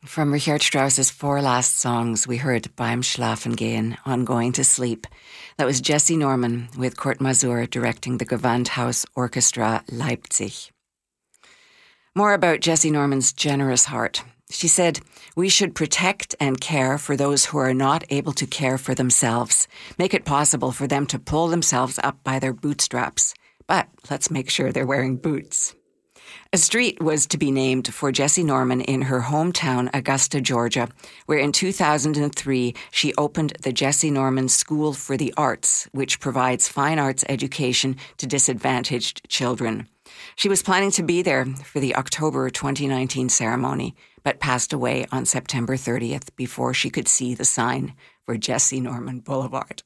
From Richard Strauss's four last songs, we heard Beim Schlafen gehen, On Going to Sleep. That was Jessye Norman with Kurt Masur directing the Gewandhaus Orchestra Leipzig. More about Jessye Norman's generous heart. She said, "We should protect and care for those who are not able to care for themselves. Make it possible for them to pull themselves up by their bootstraps. But let's make sure they're wearing boots." A street was to be named for Jessye Norman in her hometown, Augusta, Georgia, where in 2003 she opened the Jessye Norman School for the Arts, which provides fine arts education to disadvantaged children. She was planning to be there for the October 2019 ceremony, but passed away on September 30th before she could see the sign for Jessye Norman Boulevard.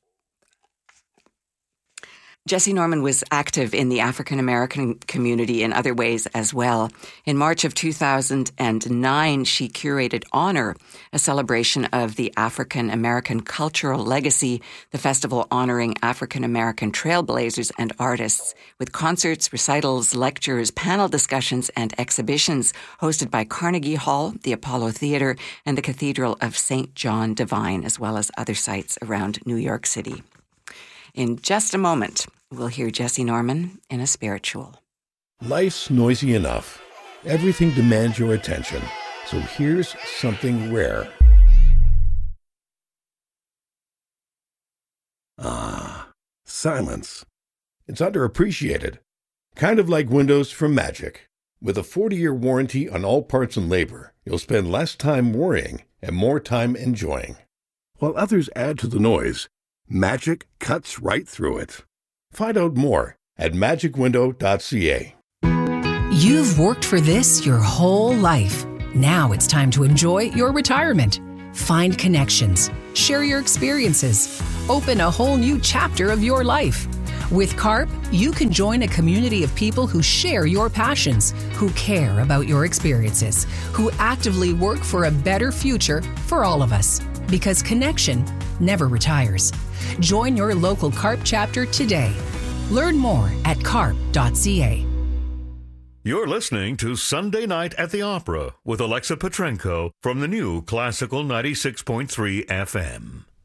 Jessye Norman was active in the African American community in other ways as well. In March of 2009, she curated Honor, a celebration of the African American cultural legacy, the festival honoring African American trailblazers and artists, with concerts, recitals, lectures, panel discussions, and exhibitions hosted by Carnegie Hall, the Apollo Theater, and the Cathedral of St. John Divine, as well as other sites around New York City. In just a moment, we'll hear Jessye Norman in a spiritual. Life's noisy enough. Everything demands your attention. So here's something rare. Silence. It's underappreciated. Kind of like windows from Magic. With a 40-year warranty on all parts and labor, you'll spend less time worrying and more time enjoying. While others add to the noise, Magic cuts right through it. Find out more at magicwindow.ca. You've worked for this your whole life. Now it's time to enjoy your retirement. Find connections, share your experiences, open a whole new chapter of your life. With CARP, you can join a community of people who share your passions, who care about your experiences, who actively work for a better future for all of us. Because connection never retires. Join your local CARP chapter today. Learn more at carp.ca. You're listening to Sunday Night at the Opera with Alexa Petrenko from the new Classical 96.3 FM.